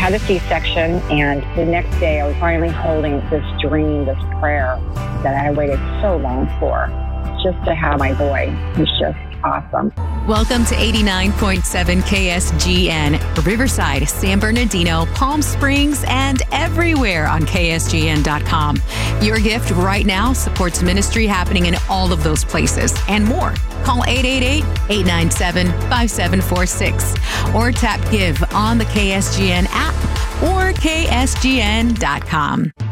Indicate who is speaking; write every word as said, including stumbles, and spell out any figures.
Speaker 1: had a C-section, and the next day I was finally holding this dream, this prayer that I waited so long for. Just to have my boy was just awesome.
Speaker 2: Welcome to eighty-nine point seven K S G N, Riverside, San Bernardino, Palm Springs, and everywhere on K S G N dot com. Your gift right now supports ministry happening in all of those places and more. Call eight eight eight, eight nine seven, five seven four six or tap Give on the K S G N app or K S G N dot com.